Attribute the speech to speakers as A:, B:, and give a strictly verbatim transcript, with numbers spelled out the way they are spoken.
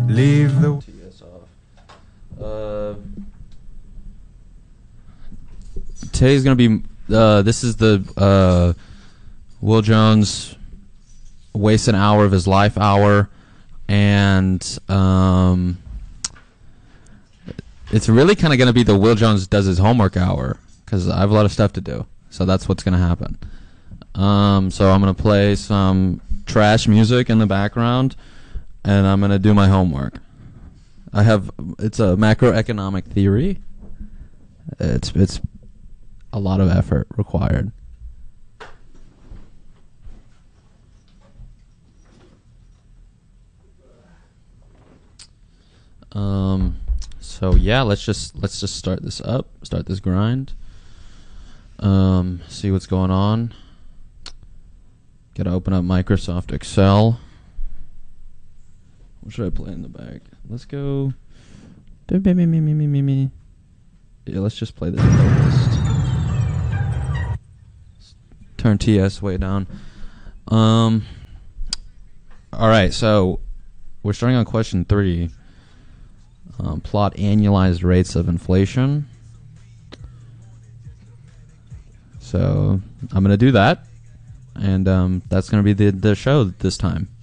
A: Leave the
B: T S off. Uh, today's gonna be. Uh, this is the uh, Will Jones wastes an hour of his life hour, and um, it's really kind of gonna be the Will Jones does his homework hour because I have a lot of stuff to do. So that's what's gonna happen. Um, so I'm gonna play some trash music in the background, and I'm gonna do my homework. I have it's a macroeconomic theory. It's it's a lot of effort required. Um, so yeah, let's just let's just start this up, start this grind. Um, see what's going on. Gotta open up Microsoft Excel. What should I play in the back? Let's go. Me me me me me me. Yeah, let's just play this playlist. Turn T S way down. Um. All right, so we're starting on question three. Um, plot annualized rates of inflation. So I'm gonna do that, and um, that's gonna be the the show this time.